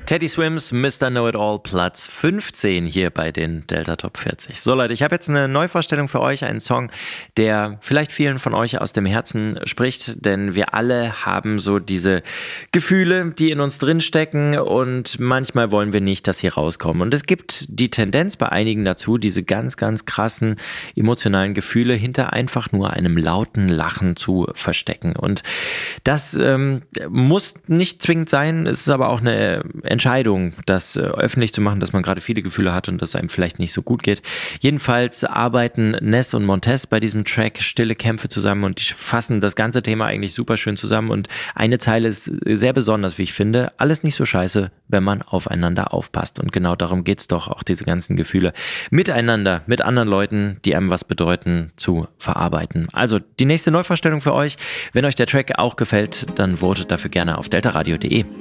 Teddy Swims, Mr. Know-It-All, Platz 15 hier bei den Delta Top 40. So Leute, ich habe jetzt eine Neuvorstellung für euch, einen Song, der vielleicht vielen von euch aus dem Herzen spricht, denn wir alle haben so diese Gefühle, die in uns drinstecken und manchmal wollen wir nicht, dass sie rauskommen. Und es gibt die Tendenz bei einigen dazu, diese ganz, ganz krassen emotionalen Gefühle hinter einfach nur einem lauten Lachen zu verstecken. Und das muss nicht zwingend sein, es ist aber auch eine Entscheidung, das öffentlich zu machen, dass man gerade viele Gefühle hat und dass es einem vielleicht nicht so gut geht. Jedenfalls arbeiten Ness und Montez bei diesem Track Stille Kämpfe zusammen und die fassen das ganze Thema eigentlich super schön zusammen und eine Zeile ist sehr besonders, wie ich finde. Alles nicht so scheiße, wenn man aufeinander aufpasst und genau darum geht's doch, auch diese ganzen Gefühle miteinander, mit anderen Leuten, die einem was bedeuten, zu verarbeiten. Also die nächste Neuvorstellung für euch. Wenn euch der Track auch gefällt, dann votet dafür gerne auf deltaradio.de.